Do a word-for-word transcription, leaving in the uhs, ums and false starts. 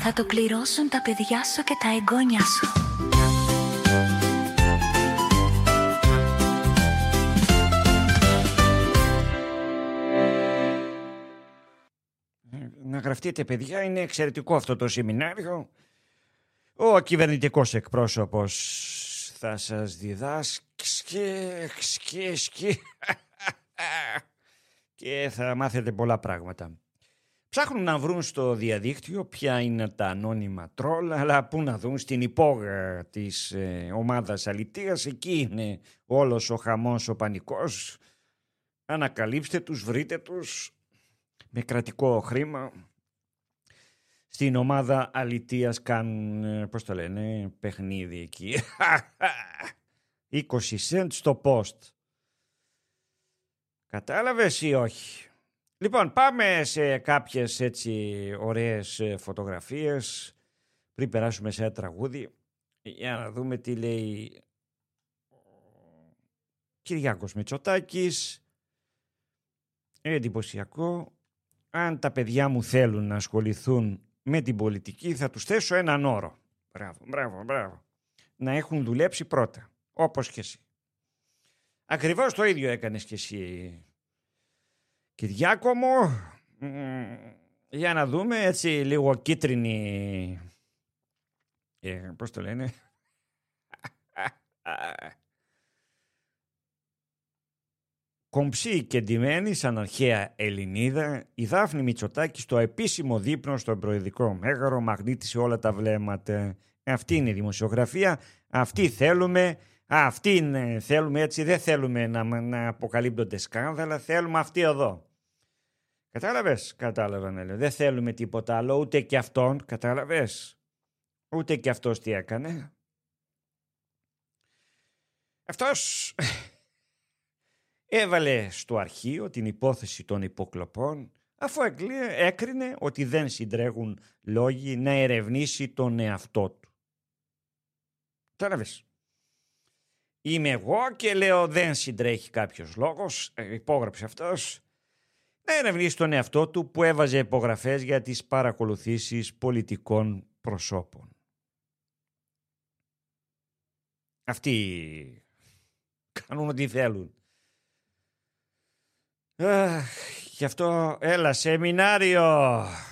Θα το πληρώσουν τα παιδιά σου και τα εγγόνια σου. Να γραφτείτε, παιδιά, είναι εξαιρετικό αυτό το σεμινάριο. Ο κυβερνητικός εκπρόσωπος θα σας διδάσκει και θα μάθετε πολλά πράγματα. Ψάχνουν να βρουν στο διαδίκτυο ποια είναι τα ανώνυμα τρόλ, αλλά πού να δουν, στην υπόγα της ε, ομάδας αλητείας, εκεί είναι όλος ο χαμός, ο πανικός. Ανακαλύψτε τους, βρείτε τους με κρατικό χρήμα. Στην ομάδα αλητείας κάνουν, πώς το λένε, παιχνίδι εκεί. είκοσι cent στο post. Κατάλαβες ή όχι? Λοιπόν, πάμε σε κάποιες έτσι ωραίες φωτογραφίες πριν περάσουμε σε ένα τραγούδι για να δούμε τι λέει ο Κυριάκος Μητσοτάκης. Εντυπωσιακό. Αν τα παιδιά μου θέλουν να ασχοληθούν με την πολιτική, θα τους θέσω έναν όρο. Μπράβο, μπράβο, μπράβο. Να έχουν δουλέψει πρώτα, όπως και εσύ. Ακριβώς το ίδιο έκανες και εσύ, Κυριάκο μου. Για να δούμε, έτσι λίγο κίτρινη, ε, πώς το λένε, κομψή και ντυμένη σαν αρχαία Ελληνίδα, η Δάφνη Μητσοτάκη στο επίσημο δείπνο στο προεδρικό μέγαρο μαγνήτησε όλα τα βλέμματα. Αυτή είναι η δημοσιογραφία, αυτή θέλουμε, αυτή είναι, θέλουμε, έτσι δεν θέλουμε να, να αποκαλύπτονται σκάνδαλα, θέλουμε αυτή εδώ. Κατάλαβες? Κατάλαβα, ναι, δεν θέλουμε τίποτα άλλο, ούτε και αυτόν, κατάλαβες? Ούτε και αυτός τι έκανε. Αυτός έβαλε στο αρχείο την υπόθεση των υποκλοπών, αφού έκρινε ότι δεν συντρέχουν λόγοι να ερευνήσει τον εαυτό του. Κατάλαβες? Είμαι εγώ και λέω δεν συντρέχει κάποιος λόγος, υπόγραψε αυτός, να ερευνήσει τον εαυτό του που έβαζε υπογραφές για τις παρακολουθήσεις πολιτικών προσώπων. Αυτοί κάνουν ό,τι θέλουν. Αχ, γι' αυτό έλα σεμινάριο.